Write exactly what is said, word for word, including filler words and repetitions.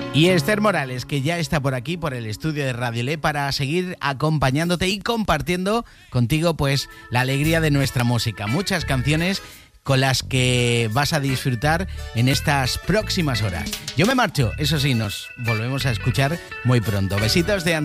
Y Esther Morales, que ya está por aquí, por el estudio de Radio Le, para seguir acompañándote y compartiendo contigo pues la alegría de nuestra música. Muchas canciones con las que vas a disfrutar en estas próximas horas. Yo me marcho, eso sí, nos volvemos a escuchar muy pronto. Besitos de